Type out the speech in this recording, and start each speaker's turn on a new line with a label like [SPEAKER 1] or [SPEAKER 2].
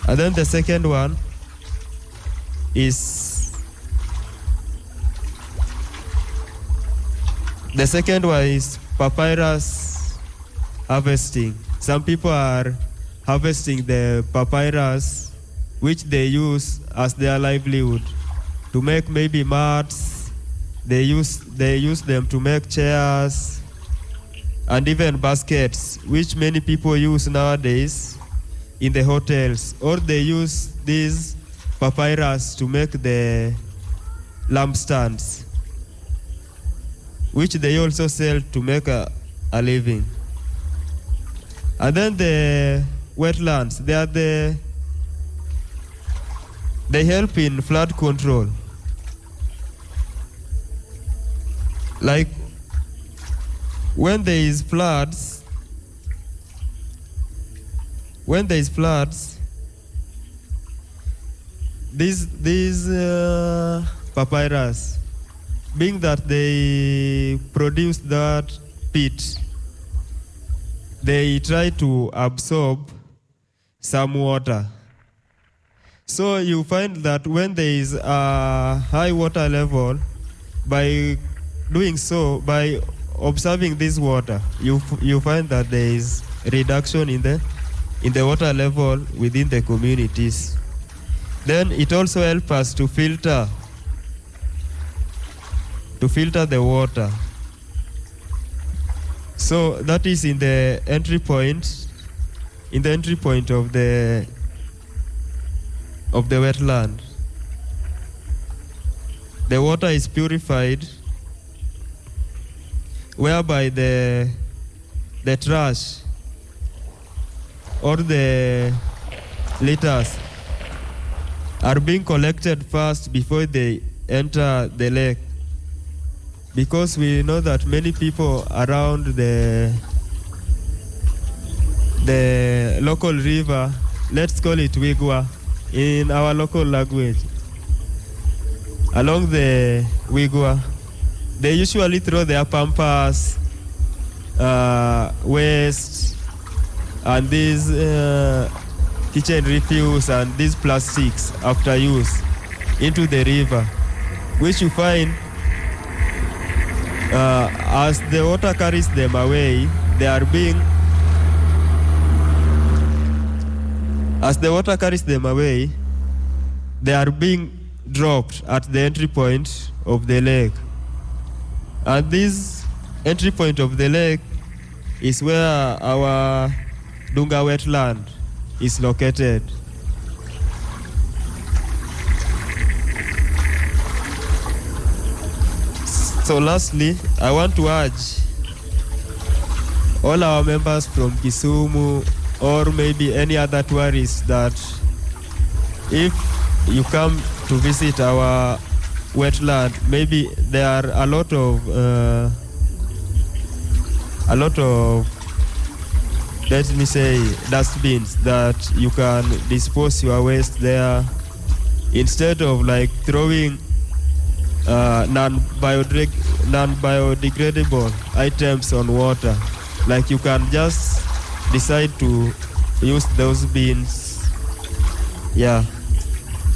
[SPEAKER 1] And then the second one is papyrus harvesting. Some people are harvesting the papyrus, which they use as their livelihood to make maybe mats. They use them to make chairs and even baskets, which many people use nowadays in the hotels. Or they use these papyrus to make the lampstands, which they also sell to make a living. And then the wetlands, they help in flood control. Like when there is floods, these papyrus, being that they produce that peat, they try to absorb some water. So you find that when there is a high water level, by doing so, by observing this water, you find that there is reduction in the water level within the communities. Then it also helps us to filter the water. So that is in the entry point of the wetland. The water is purified, whereby the trash or the litters are being collected first before they enter the lake. Because we know that many people around the local river, let's call it Wigwa in our local language, along the Wigwa, they usually throw their pampers, waste, and these kitchen refuse and these plastics after use into the river, which you find as the water carries them away, they are being dropped at the entry point of the lake. And this entry point of the lake is where our Dunga wetland is located. So lastly, I want to urge all our members from Kisumu or maybe any other tourists that if you come to visit our wetland, maybe there are a lot of let me say dustbins that you can dispose your waste there instead of like throwing non-biodegradable items on water. Like you can just decide to use those bins. Yeah.